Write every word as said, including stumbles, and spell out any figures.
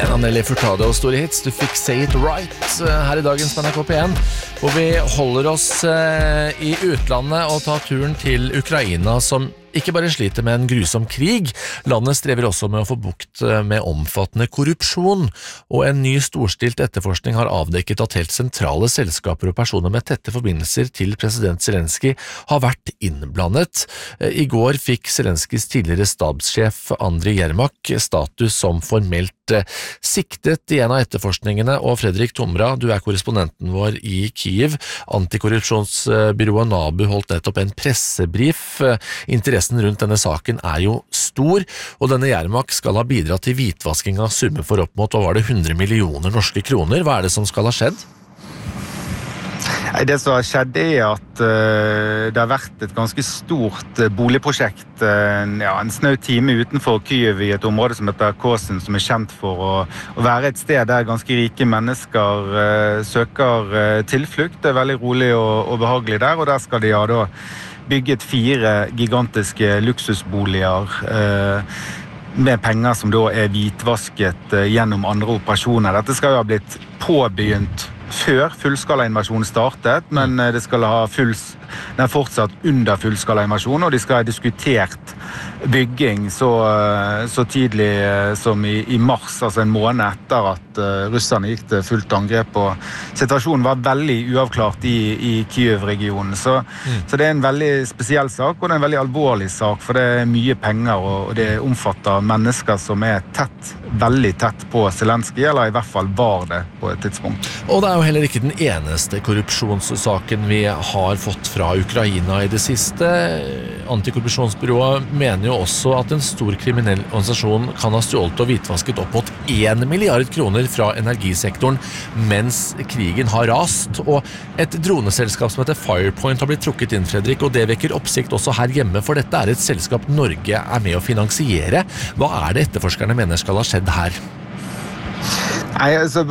En av Nelly Furtado og store hits. Du fikk Say It Right her i dagens N R K P en, hvor vi holder oss i utlandet og tar turen til Ukraina, som ikke bare sliter med en grusom krig. Landet strever også med å få bukt med omfattende korrupsjon, og en ny storstilt etterforskning har avdekket at helt sentrale selskaper og personer med tette forbindelser til president Zelensky har vært innblandet. I går fikk Zelenskys tidligere stabssjef Andriy Yermak status som formelt siktet i en av etterforskningene, og Fredrik Tomra, du er korrespondenten vår i Kyiv. Antikorrupsjonsbyrået NABU holdt nettopp en pressebrif. Interessen rundt denne saken er jo stor, og denne Yermak skal ha bidratt til hvitvasking av summer for opp mot, hva var det, hundre millioner norske kroner. Hva er det som skal ha skjedd? Det som har skjedd er at uh, det har vært et ganske stort uh, boligprosjekt uh, ja, en snau time utenfor Kyiv i et område som heter Kåsen, som er kjent for å, å være et sted der ganske rike mennesker uh, søker uh, tilflukt. Det er veldig rolig og, og behagelig der, og der skal de ha da bygget fire gigantiske luksusboliger uh, med penger som da er hvitvasket uh, gjennom andre operasjoner. Dette skal jo ha blitt påbegynt før fullskalainvasjonen startet, men det skal ha full, den er fortsatt under fullskalainvasjonen, og de skal ha diskutert bygging så, så tidlig som i, i mars, altså en måned etter at uh, russerne gikk til fullt angrep, og situasjonen var veldig uavklart i, i Kyiv-regionen. Så, mm. så det er en veldig spesiell sak, og det er en veldig alvorlig sak, for det er mye penger, og, og det omfatter mennesker som er tett, veldig tett på Zelensky, eller i hvert fall var det på et tidspunkt. Og det er jo heller ikke den eneste korrupsjonssaken vi har fått fra Ukraina i det siste. Antikorrupsjonsbyrået mener jo også at en stor kriminell organisasjon kan ha stjålet og hvitvasket opp mot en milliard kroner fra energisektoren mens krigen har rast, og et droneselskap som heter Firepoint har blitt trukket inn, Fredrik, og det vekker oppsikt også her hjemme, for dette er et selskap Norge er med å finansiere. Hva er det etterforskerne mener skal ha skjedd her? Nei, altså